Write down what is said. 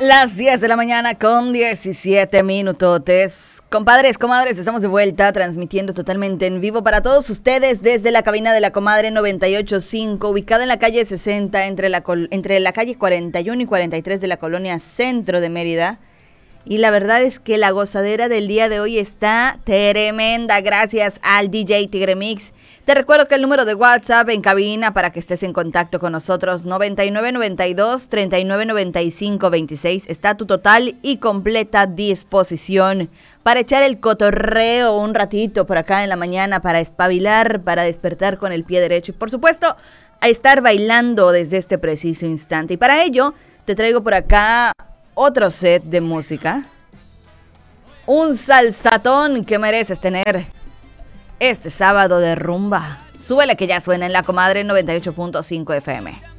Las 10 de la mañana con 17 minutos. Compadres, comadres, estamos de vuelta transmitiendo totalmente en vivo para todos ustedes desde la cabina de la Comadre 98.5, ubicada en la calle 60 entre la calle 41 y 43 de la colonia Centro de Mérida. Y la verdad es que la gozadera del día de hoy está tremenda gracias al DJ Tigre Mix. Te recuerdo que el número de WhatsApp en cabina para que estés en contacto con nosotros, 9992-399526, está a tu total y completa disposición para echar el cotorreo un ratito por acá en la mañana, para espabilar, para despertar con el pie derecho y por supuesto a estar bailando desde este preciso instante. Y para ello te traigo por acá otro set de música, un salsatón que mereces tener este sábado de rumba. Súbele que ya suena en la Comadre 98.5 FM.